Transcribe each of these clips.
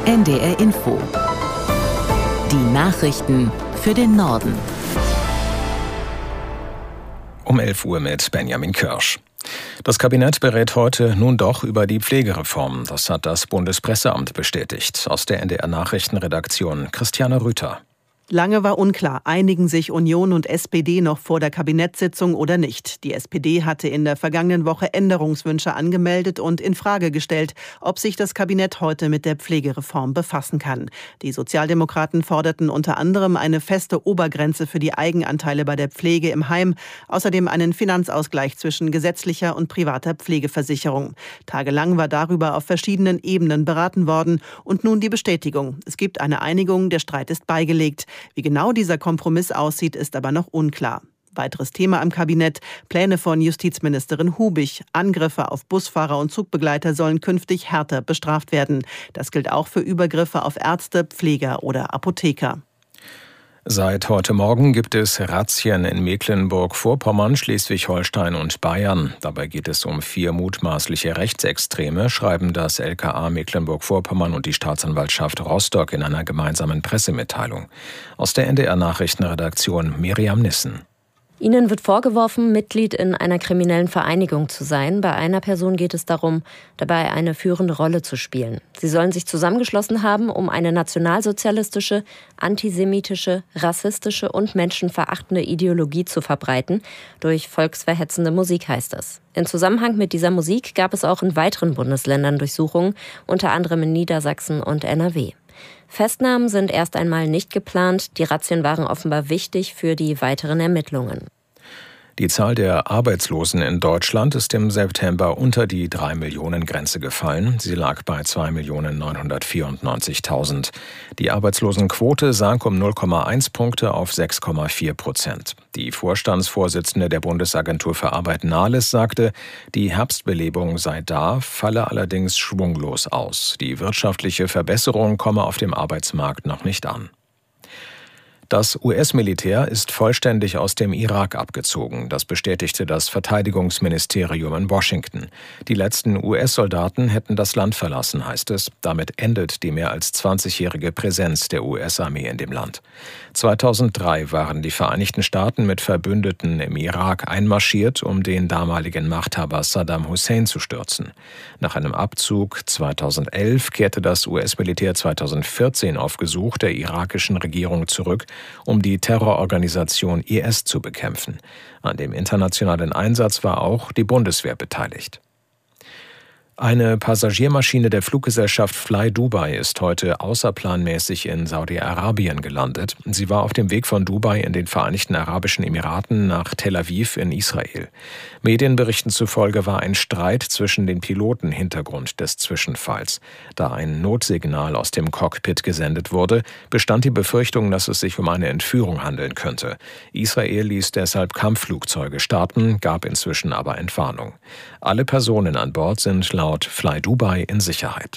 NDR Info. Die Nachrichten für den Norden. Um 11 Uhr mit Benjamin Kirsch. Das Kabinett berät heute nun doch über die Pflegereform. Das hat das Bundespresseamt bestätigt. Aus der NDR Nachrichtenredaktion Christiane Rüther. Lange war unklar, einigen sich Union und SPD noch vor der Kabinettssitzung oder nicht. Die SPD hatte in der vergangenen Woche Änderungswünsche angemeldet und in Frage gestellt, ob sich das Kabinett heute mit der Pflegereform befassen kann. Die Sozialdemokraten forderten unter anderem eine feste Obergrenze für die Eigenanteile bei der Pflege im Heim, außerdem einen Finanzausgleich zwischen gesetzlicher und privater Pflegeversicherung. Tagelang war darüber auf verschiedenen Ebenen beraten worden und nun die Bestätigung. Es gibt eine Einigung, der Streit ist beigelegt. Wie genau dieser Kompromiss aussieht, ist aber noch unklar. Weiteres Thema im Kabinett: Pläne von Justizministerin Hubig. Angriffe auf Busfahrer und Zugbegleiter sollen künftig härter bestraft werden. Das gilt auch für Übergriffe auf Ärzte, Pfleger oder Apotheker. Seit heute Morgen gibt es Razzien in Mecklenburg-Vorpommern, Schleswig-Holstein und Bayern. Dabei geht es um 4 mutmaßliche Rechtsextreme, schreiben das LKA Mecklenburg-Vorpommern und die Staatsanwaltschaft Rostock in einer gemeinsamen Pressemitteilung. Aus der NDR Nachrichtenredaktion Miriam Nissen. Ihnen wird vorgeworfen, Mitglied in einer kriminellen Vereinigung zu sein. Bei einer Person geht es darum, dabei eine führende Rolle zu spielen. Sie sollen sich zusammengeschlossen haben, um eine nationalsozialistische, antisemitische, rassistische und menschenverachtende Ideologie zu verbreiten. Durch volksverhetzende Musik heißt es. In Zusammenhang mit dieser Musik gab es auch in weiteren Bundesländern Durchsuchungen, unter anderem in Niedersachsen und NRW. Festnahmen sind erst einmal nicht geplant. Die Razzien waren offenbar wichtig für die weiteren Ermittlungen. Die Zahl der Arbeitslosen in Deutschland ist im September unter die 3-Millionen-Grenze gefallen. Sie lag bei 2.994.000. Die Arbeitslosenquote sank um 0,1 Punkte auf 6,4%. Die Vorstandsvorsitzende der Bundesagentur für Arbeit Nahles sagte, die Herbstbelebung sei da, falle allerdings schwunglos aus. Die wirtschaftliche Verbesserung komme auf dem Arbeitsmarkt noch nicht an. Das US-Militär ist vollständig aus dem Irak abgezogen. Das bestätigte das Verteidigungsministerium in Washington. Die letzten US-Soldaten hätten das Land verlassen, heißt es. Damit endet die mehr als 20-jährige Präsenz der US-Armee in dem Land. 2003 waren die Vereinigten Staaten mit Verbündeten im Irak einmarschiert, um den damaligen Machthaber Saddam Hussein zu stürzen. Nach einem Abzug 2011 kehrte das US-Militär 2014 auf Gesuch der irakischen Regierung zurück, um die Terrororganisation IS zu bekämpfen. An dem internationalen Einsatz war auch die Bundeswehr beteiligt. Eine Passagiermaschine der Fluggesellschaft Fly Dubai ist heute außerplanmäßig in Saudi-Arabien gelandet. Sie war auf dem Weg von Dubai in den Vereinigten Arabischen Emiraten nach Tel Aviv in Israel. Medienberichten zufolge war ein Streit zwischen den Piloten Hintergrund des Zwischenfalls. Da ein Notsignal aus dem Cockpit gesendet wurde, bestand die Befürchtung, dass es sich um eine Entführung handeln könnte. Israel ließ deshalb Kampfflugzeuge starten, gab inzwischen aber Entwarnung. Alle Personen an Bord sind laut Fly Dubai in Sicherheit.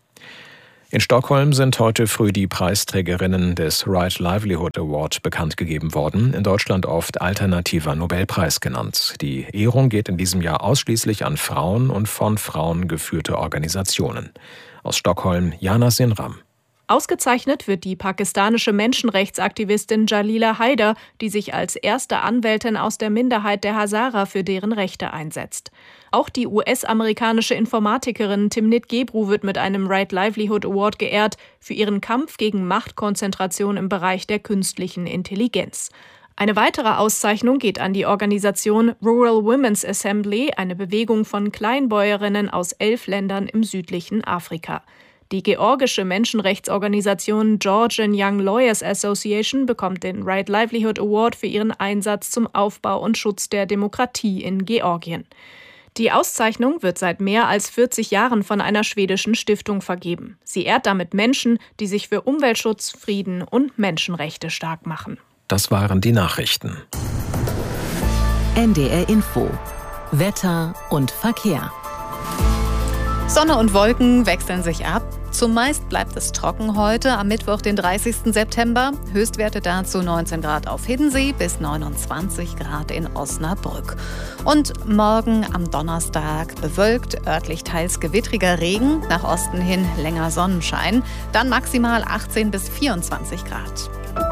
In Stockholm sind heute früh die Preisträgerinnen des Right Livelihood Award bekannt gegeben worden, in Deutschland oft alternativer Nobelpreis genannt. Die Ehrung geht in diesem Jahr ausschließlich an Frauen und von Frauen geführte Organisationen. Aus Stockholm Jana Sinram. Ausgezeichnet wird die pakistanische Menschenrechtsaktivistin Jalila Haider, die sich als erste Anwältin aus der Minderheit der Hazara für deren Rechte einsetzt. Auch die US-amerikanische Informatikerin Timnit Gebru wird mit einem Right Livelihood Award geehrt für ihren Kampf gegen Machtkonzentration im Bereich der künstlichen Intelligenz. Eine weitere Auszeichnung geht an die Organisation Rural Women's Assembly, eine Bewegung von Kleinbäuerinnen aus 11 Ländern im südlichen Afrika. Die georgische Menschenrechtsorganisation Georgian Young Lawyers Association bekommt den Right Livelihood Award für ihren Einsatz zum Aufbau und Schutz der Demokratie in Georgien. Die Auszeichnung wird seit mehr als 40 Jahren von einer schwedischen Stiftung vergeben. Sie ehrt damit Menschen, die sich für Umweltschutz, Frieden und Menschenrechte stark machen. Das waren die Nachrichten. NDR Info. Wetter und Verkehr. Sonne und Wolken wechseln sich ab. Zumeist bleibt es trocken heute, am Mittwoch, den 30. September. Höchstwerte dazu 19 Grad auf Hiddensee bis 29 Grad in Osnabrück. Und morgen am Donnerstag bewölkt, örtlich teils gewittriger Regen, nach Osten hin länger Sonnenschein, dann maximal 18 bis 24 Grad.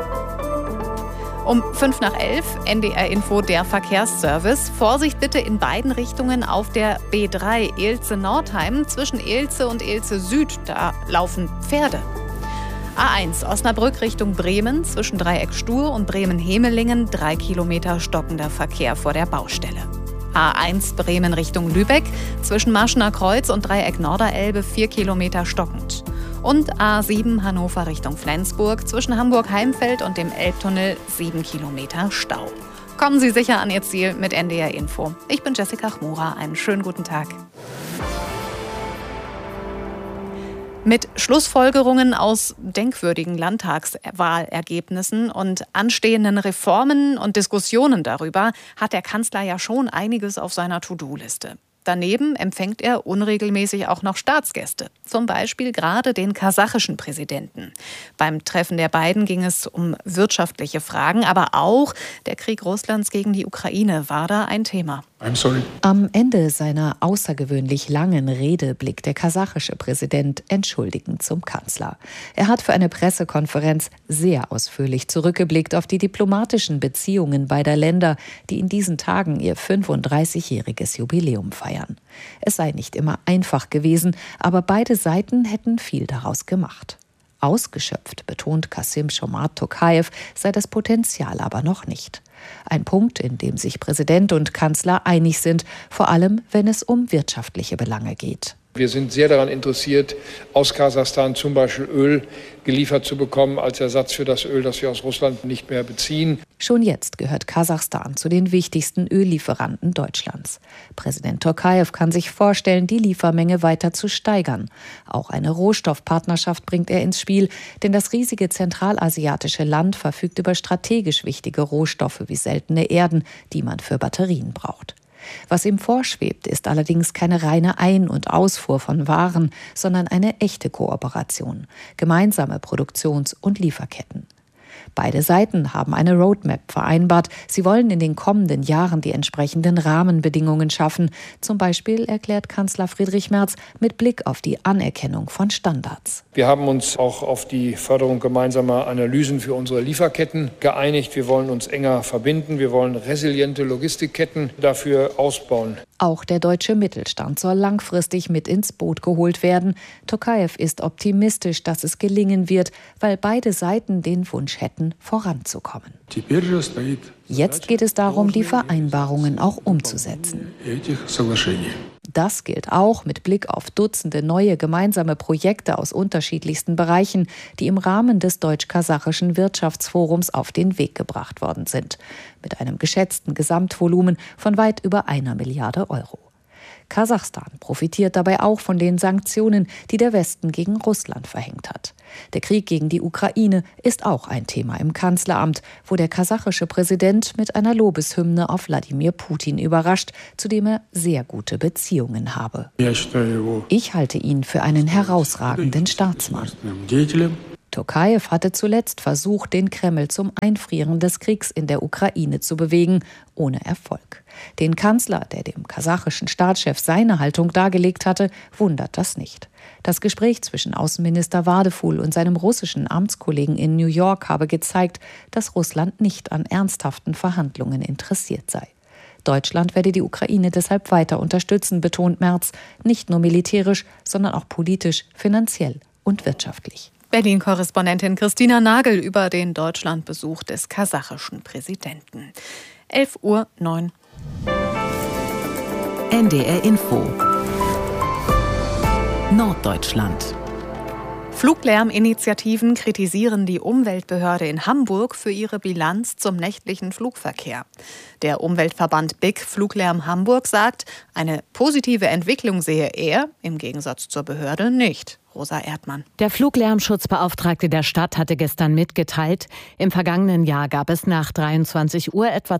Um 11:05 NDR Info, der Verkehrsservice. Vorsicht bitte in beiden Richtungen auf der B3 Elze-Nordheim. Zwischen Elze und Elze Süd, da laufen Pferde. A1 Osnabrück Richtung Bremen. Zwischen Dreieck Stur und Bremen-Hemelingen 3 Kilometer stockender Verkehr vor der Baustelle. A1 Bremen Richtung Lübeck. Zwischen Marschener Kreuz und Dreieck Norderelbe 4 Kilometer stockend. Und A7 Hannover Richtung Flensburg, zwischen Hamburg-Heimfeld und dem Elbtunnel 7 Kilometer Stau. Kommen Sie sicher an Ihr Ziel mit NDR Info. Ich bin Jessica Chmura, einen schönen guten Tag. Mit Schlussfolgerungen aus denkwürdigen Landtagswahlergebnissen und anstehenden Reformen und Diskussionen darüber hat der Kanzler ja schon einiges auf seiner To-Do-Liste. Daneben empfängt er unregelmäßig auch noch Staatsgäste, zum Beispiel gerade den kasachischen Präsidenten. Beim Treffen der beiden ging es um wirtschaftliche Fragen, aber auch der Krieg Russlands gegen die Ukraine war da ein Thema. Am Ende seiner außergewöhnlich langen Rede blickt der kasachische Präsident entschuldigend zum Kanzler. Er hat für eine Pressekonferenz sehr ausführlich zurückgeblickt auf die diplomatischen Beziehungen beider Länder, die in diesen Tagen ihr 35-jähriges Jubiläum feiern. Es sei nicht immer einfach gewesen, aber beide Seiten hätten viel daraus gemacht. Ausgeschöpft, betont Kassym-Jomart Tokayev, sei das Potenzial aber noch nicht. Ein Punkt, in dem sich Präsident und Kanzler einig sind, vor allem wenn es um wirtschaftliche Belange geht. Wir sind sehr daran interessiert, aus Kasachstan zum Beispiel Öl geliefert zu bekommen als Ersatz für das Öl, das wir aus Russland nicht mehr beziehen. Schon jetzt gehört Kasachstan zu den wichtigsten Öllieferanten Deutschlands. Präsident Tokayev kann sich vorstellen, die Liefermenge weiter zu steigern. Auch eine Rohstoffpartnerschaft bringt er ins Spiel, denn das riesige zentralasiatische Land verfügt über strategisch wichtige Rohstoffe wie seltene Erden, die man für Batterien braucht. Was ihm vorschwebt, ist allerdings keine reine Ein- und Ausfuhr von Waren, sondern eine echte Kooperation, gemeinsame Produktions- und Lieferketten. Beide Seiten haben eine Roadmap vereinbart. Sie wollen in den kommenden Jahren die entsprechenden Rahmenbedingungen schaffen. Zum Beispiel, erklärt Kanzler Friedrich Merz, mit Blick auf die Anerkennung von Standards. Wir haben uns auch auf die Förderung gemeinsamer Analysen für unsere Lieferketten geeinigt. Wir wollen uns enger verbinden. Wir wollen resiliente Logistikketten dafür ausbauen. Auch der deutsche Mittelstand soll langfristig mit ins Boot geholt werden. Tokayev ist optimistisch, dass es gelingen wird, weil beide Seiten den Wunsch hätten, voranzukommen. Jetzt geht es darum, die Vereinbarungen auch umzusetzen. Das gilt auch mit Blick auf Dutzende neue gemeinsame Projekte aus unterschiedlichsten Bereichen, die im Rahmen des Deutsch-Kasachischen Wirtschaftsforums auf den Weg gebracht worden sind, mit einem geschätzten Gesamtvolumen von weit über 1 Milliarde Euro. Kasachstan profitiert dabei auch von den Sanktionen, die der Westen gegen Russland verhängt hat. Der Krieg gegen die Ukraine ist auch ein Thema im Kanzleramt, wo der kasachische Präsident mit einer Lobeshymne auf Wladimir Putin überrascht, zu dem er sehr gute Beziehungen habe. Ich halte ihn für einen herausragenden Staatsmann. Tokayev hatte zuletzt versucht, den Kreml zum Einfrieren des Kriegs in der Ukraine zu bewegen, ohne Erfolg. Den Kanzler, der dem kasachischen Staatschef seine Haltung dargelegt hatte, wundert das nicht. Das Gespräch zwischen Außenminister Wadeful und seinem russischen Amtskollegen in New York habe gezeigt, dass Russland nicht an ernsthaften Verhandlungen interessiert sei. Deutschland werde die Ukraine deshalb weiter unterstützen, betont Merz, nicht nur militärisch, sondern auch politisch, finanziell und wirtschaftlich. Berlin-Korrespondentin Christina Nagel über den Deutschlandbesuch des kasachischen Präsidenten. 11:09 Uhr. NDR Info Norddeutschland. Fluglärminitiativen kritisieren die Umweltbehörde in Hamburg für ihre Bilanz zum nächtlichen Flugverkehr. Der Umweltverband BIC Fluglärm Hamburg sagt, eine positive Entwicklung sehe er, im Gegensatz zur Behörde, nicht. Rosa Erdmann. Der Fluglärmschutzbeauftragte der Stadt hatte gestern mitgeteilt, im vergangenen Jahr gab es nach 23 Uhr etwa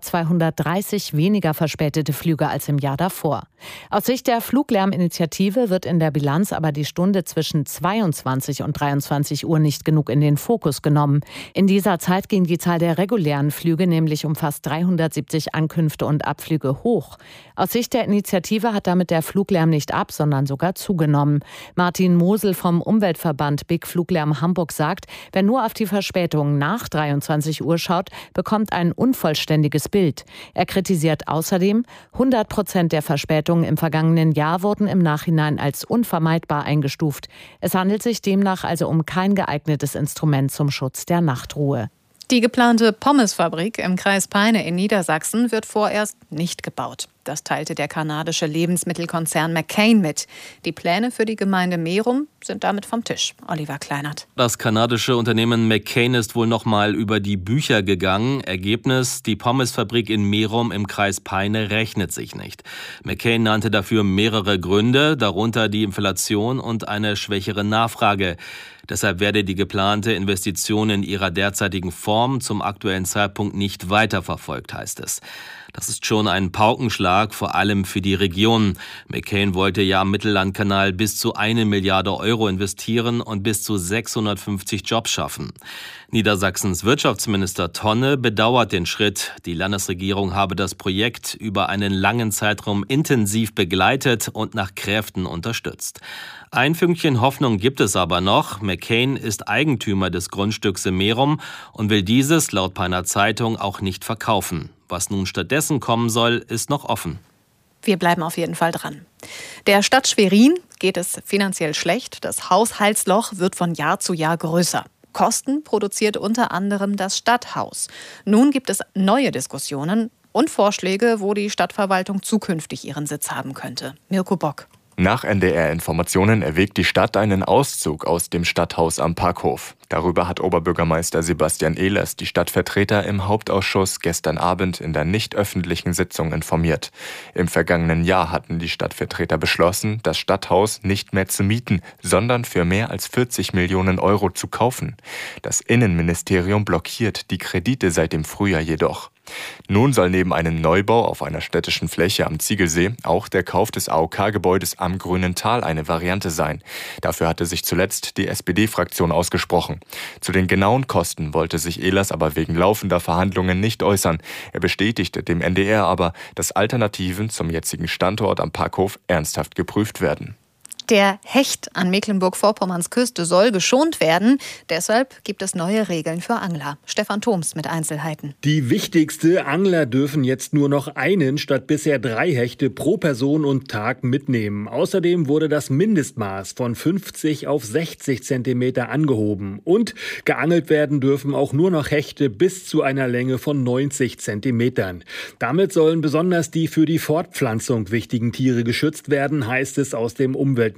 230 weniger verspätete Flüge als im Jahr davor. Aus Sicht der Fluglärminitiative wird in der Bilanz aber die Stunde zwischen 22 und 23 Uhr nicht genug in den Fokus genommen. In dieser Zeit ging die Zahl der regulären Flüge nämlich um fast 370 Ankünfte und Abflüge hoch. Aus Sicht der Initiative hat damit der Fluglärm nicht ab, sondern sogar zugenommen. Martin Mosel vom Umweltverband Big Fluglärm Hamburg sagt, wer nur auf die Verspätungen nach 23 Uhr schaut, bekommt ein unvollständiges Bild. Er kritisiert außerdem, 100% der Verspätungen im vergangenen Jahr wurden im Nachhinein als unvermeidbar eingestuft. Es handelt sich demnach also um kein geeignetes Instrument zum Schutz der Nachtruhe. Die geplante Pommesfabrik im Kreis Peine in Niedersachsen wird vorerst nicht gebaut. Das teilte der kanadische Lebensmittelkonzern McCain mit. Die Pläne für die Gemeinde Merum sind damit vom Tisch. Oliver Kleinert. Das kanadische Unternehmen McCain ist wohl noch mal über die Bücher gegangen. Ergebnis: Die Pommesfabrik in Merum im Kreis Peine rechnet sich nicht. McCain nannte dafür mehrere Gründe, darunter die Inflation und eine schwächere Nachfrage. Deshalb werde die geplante Investition in ihrer derzeitigen Form zum aktuellen Zeitpunkt nicht weiterverfolgt, heißt es. Das ist schon ein Paukenschlag, vor allem für die Region. McCain wollte ja am Mittellandkanal bis zu 1 Milliarde Euro investieren und bis zu 650 Jobs schaffen. Niedersachsens Wirtschaftsminister Tonne bedauert den Schritt. Die Landesregierung habe das Projekt über einen langen Zeitraum intensiv begleitet und nach Kräften unterstützt. Ein Fünkchen Hoffnung gibt es aber noch. McCain ist Eigentümer des Grundstücks in Merum und will dieses laut Peiner Zeitung auch nicht verkaufen. Was nun stattdessen kommen soll, ist noch offen. Wir bleiben auf jeden Fall dran. Der Stadt Schwerin geht es finanziell schlecht. Das Haushaltsloch wird von Jahr zu Jahr größer. Kosten produziert unter anderem das Stadthaus. Nun gibt es neue Diskussionen und Vorschläge, wo die Stadtverwaltung zukünftig ihren Sitz haben könnte. Mirko Bock. Nach NDR-Informationen erwägt die Stadt einen Auszug aus dem Stadthaus am Parkhof. Darüber hat Oberbürgermeister Sebastian Ehlers die Stadtvertreter im Hauptausschuss gestern Abend in der nicht öffentlichen Sitzung informiert. Im vergangenen Jahr hatten die Stadtvertreter beschlossen, das Stadthaus nicht mehr zu mieten, sondern für mehr als 40 Millionen Euro zu kaufen. Das Innenministerium blockiert die Kredite seit dem Frühjahr jedoch. Nun soll neben einem Neubau auf einer städtischen Fläche am Ziegelsee auch der Kauf des AOK-Gebäudes am Grünen Tal eine Variante sein. Dafür hatte sich zuletzt die SPD-Fraktion ausgesprochen. Zu den genauen Kosten wollte sich Ehlers aber wegen laufender Verhandlungen nicht äußern. Er bestätigte dem NDR aber, dass Alternativen zum jetzigen Standort am Parkhof ernsthaft geprüft werden. Der Hecht an Mecklenburg-Vorpommerns Küste soll geschont werden. Deshalb gibt es neue Regeln für Angler. Stefan Thoms mit Einzelheiten. Die wichtigste: Angler dürfen jetzt nur noch einen statt bisher 3 Hechte pro Person und Tag mitnehmen. Außerdem wurde das Mindestmaß von 50 auf 60 Zentimeter angehoben. Und geangelt werden dürfen auch nur noch Hechte bis zu einer Länge von 90 Zentimetern. Damit sollen besonders die für die Fortpflanzung wichtigen Tiere geschützt werden, heißt es aus dem Umweltministerium.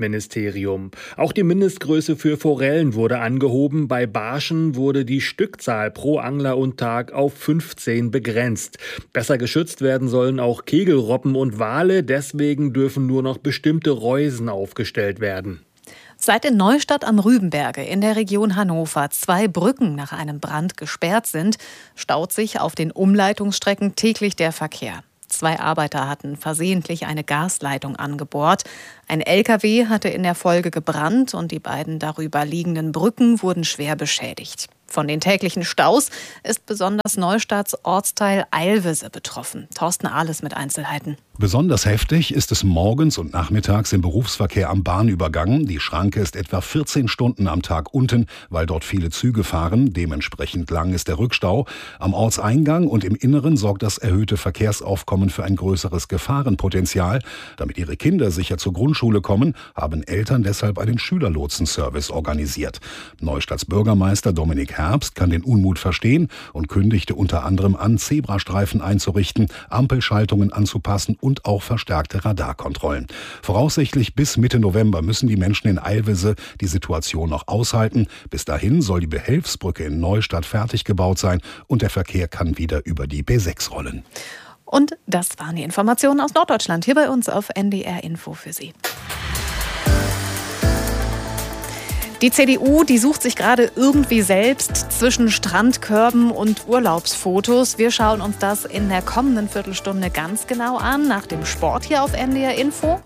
Auch die Mindestgröße für Forellen wurde angehoben. Bei Barschen wurde die Stückzahl pro Angler und Tag auf 15 begrenzt. Besser geschützt werden sollen auch Kegelrobben und Wale. Deswegen dürfen nur noch bestimmte Reusen aufgestellt werden. Seit in Neustadt am Rübenberge in der Region Hannover 2 Brücken nach einem Brand gesperrt sind, staut sich auf den Umleitungsstrecken täglich der Verkehr. 2 Arbeiter hatten versehentlich eine Gasleitung angebohrt. Ein LKW hatte in der Folge gebrannt und die beiden darüber liegenden Brücken wurden schwer beschädigt. Von den täglichen Staus ist besonders Neustadts Ortsteil Eilwisse betroffen. Thorsten Ahles mit Einzelheiten. Besonders heftig ist es morgens und nachmittags im Berufsverkehr am Bahnübergang. Die Schranke ist etwa 14 Stunden am Tag unten, weil dort viele Züge fahren. Dementsprechend lang ist der Rückstau. Am Ortseingang und im Inneren sorgt das erhöhte Verkehrsaufkommen für ein größeres Gefahrenpotenzial. Damit ihre Kinder sicher zur Grundschule kommen, haben Eltern deshalb einen Schülerlotsenservice organisiert. Neustadts Bürgermeister Dominik Herbst kann den Unmut verstehen und kündigte unter anderem an, Zebrastreifen einzurichten, Ampelschaltungen anzupassen und auch verstärkte Radarkontrollen. Voraussichtlich bis Mitte November müssen die Menschen in Eilwisse die Situation noch aushalten. Bis dahin soll die Behelfsbrücke in Neustadt fertig gebaut sein und der Verkehr kann wieder über die B6 rollen. Und das waren die Informationen aus Norddeutschland hier bei uns auf NDR Info für Sie. Die CDU, die sucht sich gerade irgendwie selbst zwischen Strandkörben und Urlaubsfotos. Wir schauen uns das in der kommenden Viertelstunde ganz genau an, nach dem Sport hier auf NDR Info.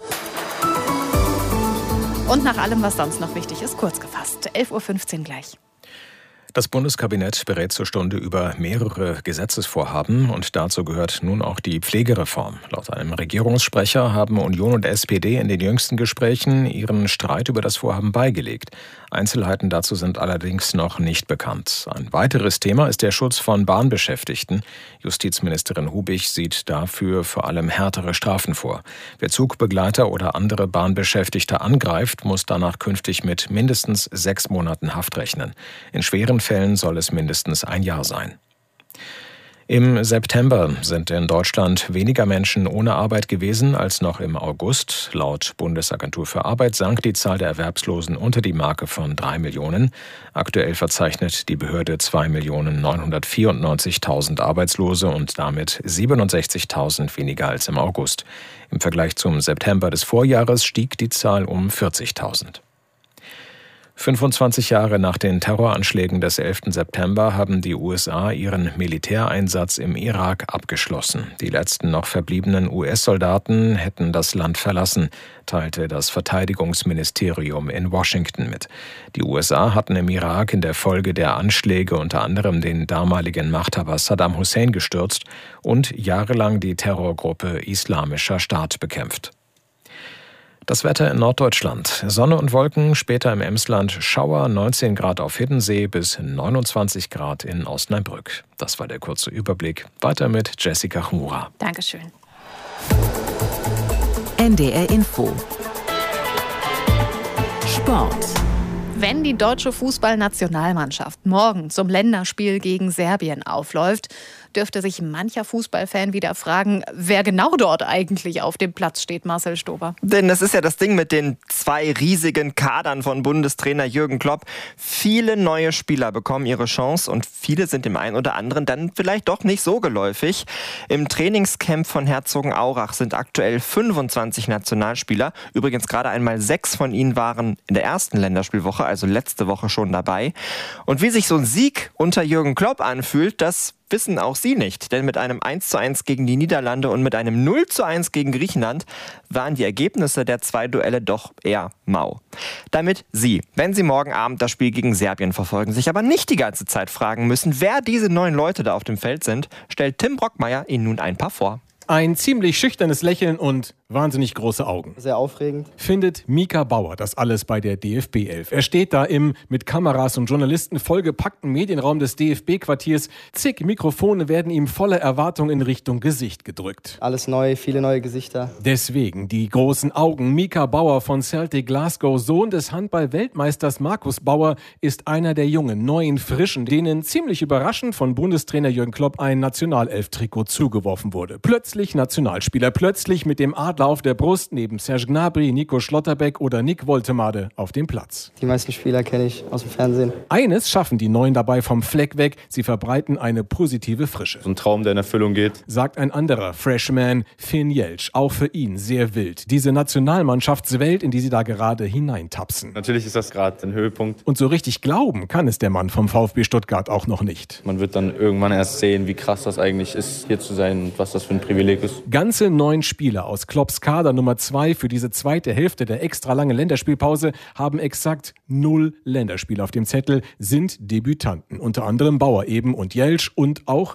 Und nach allem, was sonst noch wichtig ist, kurz gefasst. 11.15 Uhr gleich. Das Bundeskabinett berät zur Stunde über mehrere Gesetzesvorhaben und dazu gehört nun auch die Pflegereform. Laut einem Regierungssprecher haben Union und SPD in den jüngsten Gesprächen ihren Streit über das Vorhaben beigelegt. Einzelheiten dazu sind allerdings noch nicht bekannt. Ein weiteres Thema ist der Schutz von Bahnbeschäftigten. Justizministerin Hubich sieht dafür vor allem härtere Strafen vor. Wer Zugbegleiter oder andere Bahnbeschäftigte angreift, muss danach künftig mit mindestens 6 Monaten Haft rechnen. In schweren Fällen soll es mindestens 1 Jahr sein. Im September sind in Deutschland weniger Menschen ohne Arbeit gewesen als noch im August. Laut Bundesagentur für Arbeit sank die Zahl der Erwerbslosen unter die Marke von 3 Millionen. Aktuell verzeichnet die Behörde 2.994.000 Arbeitslose und damit 67.000 weniger als im August. Im Vergleich zum September des Vorjahres stieg die Zahl um 40.000. 25 Jahre nach den Terroranschlägen des 11. September haben die USA ihren Militäreinsatz im Irak abgeschlossen. Die letzten noch verbliebenen US-Soldaten hätten das Land verlassen, teilte das Verteidigungsministerium in Washington mit. Die USA hatten im Irak in der Folge der Anschläge unter anderem den damaligen Machthaber Saddam Hussein gestürzt und jahrelang die Terrorgruppe Islamischer Staat bekämpft. Das Wetter in Norddeutschland. Sonne und Wolken, später im Emsland Schauer, 19 Grad auf Hiddensee bis 29 Grad in Osnabrück. Das war der kurze Überblick. Weiter mit Jessica Chmura. Dankeschön. NDR Info. Sport. Wenn die deutsche Fußballnationalmannschaft morgen zum Länderspiel gegen Serbien aufläuft, dürfte sich mancher Fußballfan wieder fragen, wer genau dort eigentlich auf dem Platz steht, Marcel Stober. Denn das ist ja das Ding mit den 2 riesigen Kadern von Bundestrainer Jürgen Klopp. Viele neue Spieler bekommen ihre Chance und viele sind dem einen oder anderen dann vielleicht doch nicht so geläufig. Im Trainingscamp von Herzogenaurach sind aktuell 25 Nationalspieler. Übrigens gerade einmal 6 von ihnen waren in der ersten Länderspielwoche, also letzte Woche schon dabei. Und wie sich so ein Sieg unter Jürgen Klopp anfühlt, das wissen auch Sie nicht. Denn mit einem 1:1 gegen die Niederlande und mit einem 0:1 gegen Griechenland waren die Ergebnisse der 2 Duelle doch eher mau. Damit Sie, wenn Sie morgen Abend das Spiel gegen Serbien verfolgen, sich aber nicht die ganze Zeit fragen müssen, wer diese 9 Leute da auf dem Feld sind, stellt Tim Brockmeier Ihnen nun ein paar vor. Ein ziemlich schüchternes Lächeln und wahnsinnig große Augen. Sehr aufregend. Findet Mika Bauer das alles bei der DFB 11. Er steht da im mit Kameras und Journalisten vollgepackten Medienraum des DFB-Quartiers. Zig Mikrofone werden ihm voller Erwartung in Richtung Gesicht gedrückt. Alles neu, viele neue Gesichter. Deswegen die großen Augen. Mika Bauer von Celtic Glasgow, Sohn des Handball-Weltmeisters Markus Bauer, ist einer der jungen, neuen, frischen, denen ziemlich überraschend von Bundestrainer Jürgen Klopp ein Nationalelf-Trikot zugeworfen wurde. Plötzlich Nationalspieler, plötzlich mit dem Adler auf der Brust neben Serge Gnabry, Nico Schlotterbeck oder Nick Woltemade auf dem Platz. Die meisten Spieler kenne ich aus dem Fernsehen. Eines schaffen die Neuen dabei vom Fleck weg, sie verbreiten eine positive Frische. So ein Traum, der in Erfüllung geht. Sagt ein anderer Freshman, Finn Jeltsch, auch für ihn sehr wild. Diese Nationalmannschaftswelt, in die sie da gerade hineintapsen. Natürlich ist das gerade ein Höhepunkt. Und so richtig glauben kann es der Mann vom VfB Stuttgart auch noch nicht. Man wird dann irgendwann erst sehen, wie krass das eigentlich ist, hier zu sein und was das für ein Privileg ist. Ganze 9 Spieler aus Klopps Kader Nummer 2 für diese zweite Hälfte der extra langen Länderspielpause haben exakt 0 Länderspiele auf dem Zettel, sind Debütanten. Unter anderem Bauer eben und Jeltsch und auch